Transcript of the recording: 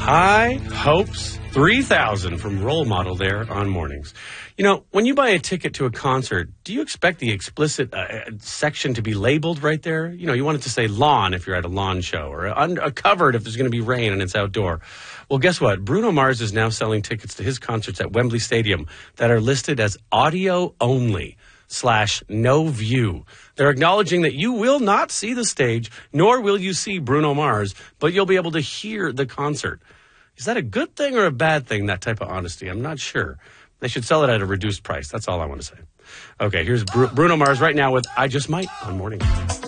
High Hopes 3000 from Role Model there on Mornings. You know, when you buy a ticket to a concert, do you expect the explicit section to be labeled right there? You know, you want it to say lawn if you're at a lawn show, or covered if there's going to be rain and it's outdoor. Well, guess what? Bruno Mars is now selling tickets to his concerts at Wembley Stadium that are listed as audio only / no view. They're acknowledging that you will not see the stage, nor will you see Bruno Mars, but you'll be able to hear the concert. Is that a good thing or a bad thing, that type of honesty? I'm not sure. They should sell it at a reduced price. That's all I want to say. Okay, here's Bruno Mars right now with I Just Might on Morning.